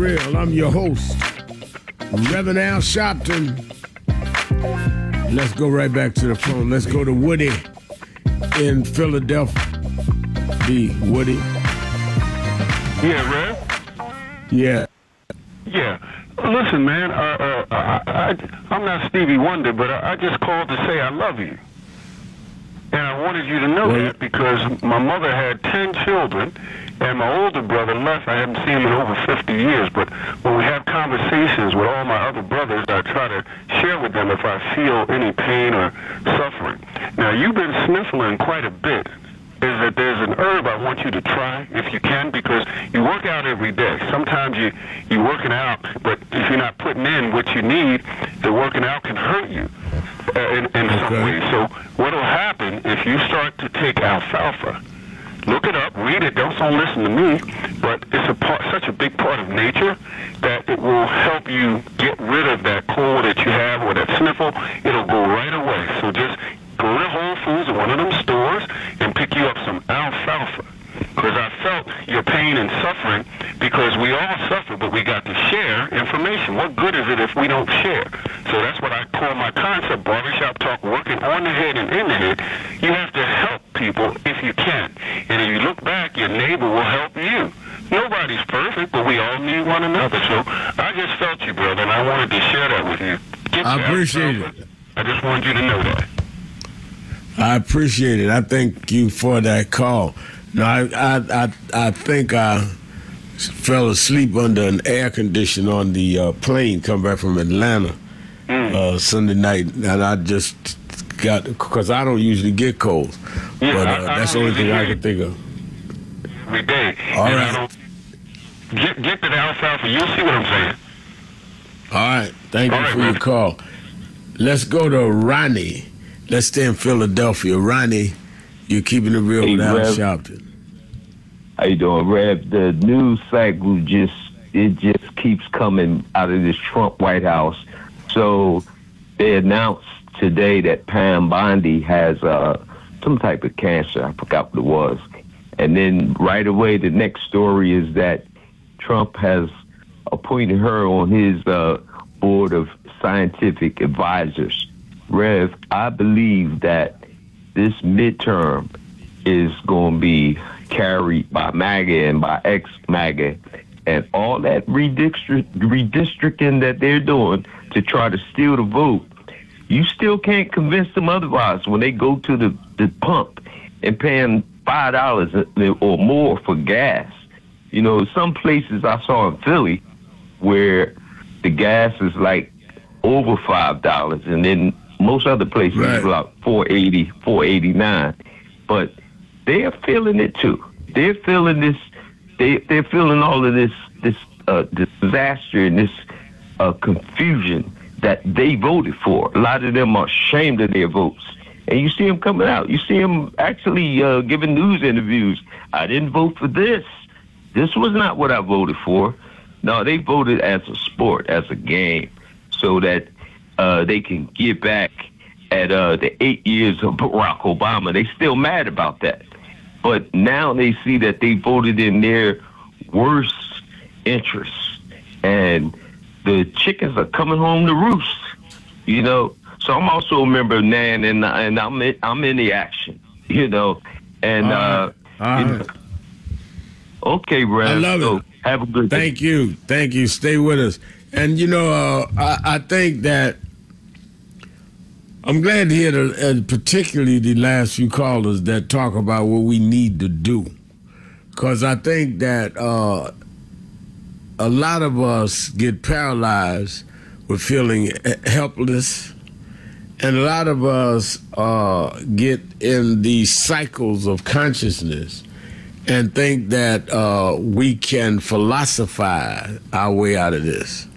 Real. I'm your host, Reverend Al Sharpton. Let's go right back to the phone. Let's go to Woody in Philadelphia. Woody. Yeah, Rev? Yeah. Yeah. Listen, man, I'm not Stevie Wonder, but I just called to say I love you. And I wanted you to know that because my mother had 10 children, and my older brother left. I haven't seen him in over 50 years, but when we have conversations with all my other brothers, I try to share with them if I feel any pain or suffering. Now, you've been sniffling quite a bit. Is that there's an herb I want you to try if you can, because you work out every day. Sometimes you're working out, but if you're not putting in what you need, the working out can hurt you in some ways. So what will happen if you start to take alfalfa? Look it up, read it, don't listen to me, but it's such a big part of nature that it will help you get rid of that cold that you have or that sniffle. It'll go right away. So just go to Whole Foods or one of them stores and pick you up some alfalfa. Because I felt your pain and suffering, because we all suffer, but we got to share information. What good is it if we don't share? So that's what I call my concept, barbershop talk, working on the head and in the head. You have to help people if you can. And if you look back, your neighbor will help you. Nobody's perfect, but we all need one another. So I just felt you, brother, and I wanted to share that with you. I appreciate it. I just wanted you to know that. I appreciate it. I thank you for that call. No, I think I fell asleep under an air conditioner on the plane coming back from Atlanta Sunday night, and I just got, because I don't usually get colds, but that's the only thing I can think of. Every day. All and right. Get to the alfalfa. You'll see what I'm saying. All right. Thank you for your call. Let's go to Ronnie. Let's stay in Philadelphia. Ronnie, you're keeping it real with Al Sharpton. How you doing, Rev? The news cycle just keeps coming out of this Trump White House. So they announced today that Pam Bondi has some type of cancer. I forgot what it was. And then right away, the next story is that Trump has appointed her on his board of scientific advisors. Rev, I believe that this midterm is going to be carried by MAGA and by ex-MAGA, and all that redistricting that they're doing to try to steal the vote. You still can't convince them otherwise when they go to the pump and paying $5 or more for gas. You know, some places I saw in Philly where the gas is like over $5, and then most other places is like $4.80, $4.89. But they're feeling it too. They're feeling this. They're feeling all of this disaster and this confusion that they voted for. A lot of them are ashamed of their votes. And you see them coming out. You see them actually giving news interviews. I didn't vote for this. This was not what I voted for. No, they voted as a sport, as a game, so that they can get back at the 8 years of Barack Obama. They still mad about that. But now they see that they voted in their worst interests. And the chickens are coming home to roost, you know. So I'm also a member of NAN, and I'm in the action, you know. And all right. You know, okay, Brad. I love it. Have a good day. Thank you. Stay with us. And you know, I think that I'm glad to hear particularly the last few callers that talk about what we need to do, because I think that a lot of us get paralyzed with feeling helpless. And a lot of us get in these cycles of consciousness and think that we can philosophize our way out of this.